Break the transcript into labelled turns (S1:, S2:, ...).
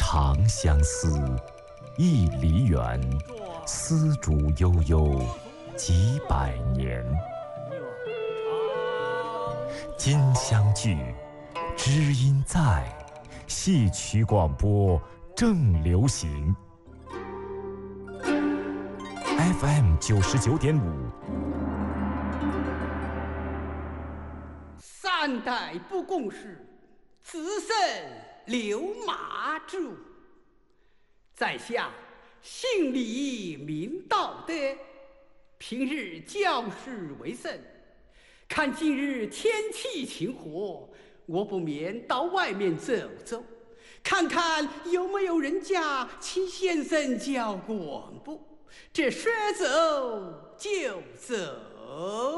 S1: 长相思，一梨园，丝竹悠悠，几百年。今相聚，知音在，戏曲广播正流行。FM 99.5。
S2: 三代不共事，子孙留马主。在下姓李明道德，平日教书为甚。看今日天气晴和，我不免到外面走走，看看有没有人家请先生教广播。这说走就走。